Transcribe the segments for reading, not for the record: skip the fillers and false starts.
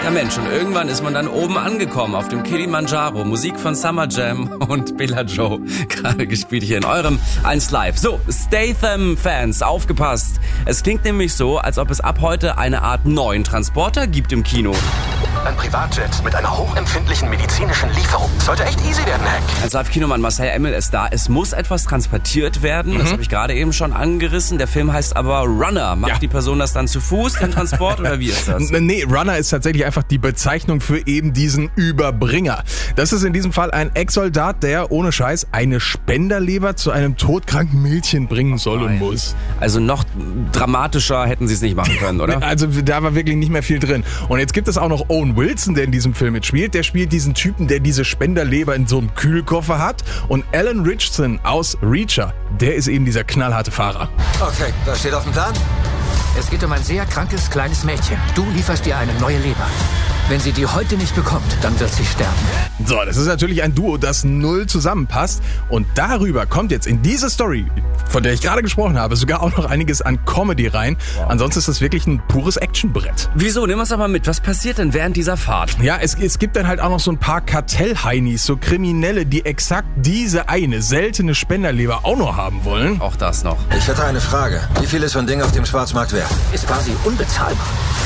Ja Mensch, und irgendwann ist man dann oben angekommen auf dem Kilimanjaro. Musik von Summer Jam und Bella Joe. Gerade gespielt hier in eurem 1 Live. So, Statham-Fans, aufgepasst. Es klingt nämlich so, als ob es ab heute eine Art neuen Transporter gibt im Kino. Ein Privatjet mit einer hochempfindlichen medizinischen Lieferung. Sollte echt easy werden, Hank. 1 Live-Kinomann Marcel Emmel ist da. Es muss etwas transportiert werden. Das habe ich gerade eben schon angerissen. Der Film heißt aber Runner. Macht die Person das dann zu Fuß, den Transport, oder wie ist das? Nee, Runner ist tatsächlich einfach die Bezeichnung für eben diesen Überbringer. Das ist in diesem Fall ein Ex-Soldat, der, ohne Scheiß, eine Spenderleber zu einem todkranken Mädchen bringen soll und muss. Also noch dramatischer hätten sie es nicht machen können, oder? Also da war wirklich nicht mehr viel drin. Und jetzt gibt es auch noch Owen Wilson, der in diesem Film mitspielt. Der spielt diesen Typen, der diese Spenderleber in so einem Kühlkoffer hat. Und Alan Ritchson aus Reacher, der ist eben dieser knallharte Fahrer. Okay, was steht auf dem Plan? Es geht um ein sehr krankes kleines Mädchen. Du lieferst ihr eine neue Leber. Wenn sie die heute nicht bekommt, dann wird sie sterben. So, das ist natürlich ein Duo, das null zusammenpasst. Und darüber kommt jetzt in diese Story, von der ich gerade gesprochen habe, sogar auch noch einiges an Comedy rein. Wow. Ansonsten ist das wirklich ein pures Actionbrett. Wieso? Nimm uns doch mal mit. Was passiert denn während dieser Fahrt? Ja, es gibt dann halt auch noch so ein paar Kartellheinis, so Kriminelle, die exakt diese eine seltene Spenderleber auch noch haben wollen. Auch das noch. Ich hätte eine Frage. Wie viel ist so ein Ding auf dem Schwarzmarkt wert? Ist quasi unbezahlbar.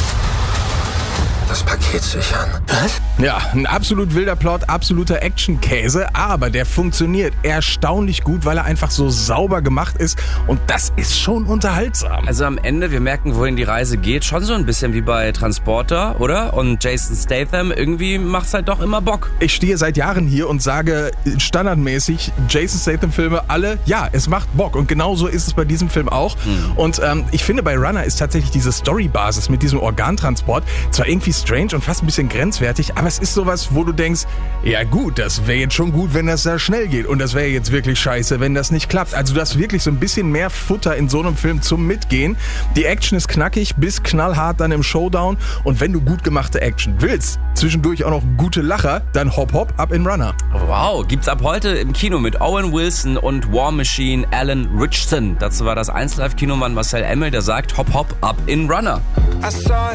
Das Paket sichern. Was? Ja, ein absolut wilder Plot, absoluter Action-Käse, aber der funktioniert erstaunlich gut, weil er einfach so sauber gemacht ist und das ist schon unterhaltsam. Also am Ende, wir merken, wohin die Reise geht, schon so ein bisschen wie bei Transporter, oder? Und Jason Statham, irgendwie macht's halt doch immer Bock. Ich stehe seit Jahren hier und sage standardmäßig, Jason Statham-Filme, alle, ja, es macht Bock und genauso ist es bei diesem Film auch. Und ich finde, bei Runner ist tatsächlich diese Story-Basis mit diesem Organtransport zwar irgendwie strange und fast ein bisschen grenzwertig, aber es ist sowas, wo du denkst, ja gut, das wäre jetzt schon gut, wenn das da schnell geht und das wäre jetzt wirklich scheiße, wenn das nicht klappt. Also du hast wirklich so ein bisschen mehr Futter in so einem Film zum Mitgehen. Die Action ist knackig bis knallhart dann im Showdown und wenn du gut gemachte Action willst, zwischendurch auch noch gute Lacher, dann hopp hopp ab in Runner. Wow, gibt's ab heute im Kino mit Owen Wilson und War Machine Alan Ritchson. Dazu war das 1 Live Kinomann Marcel Emmel, der sagt hopp hopp ab in Runner.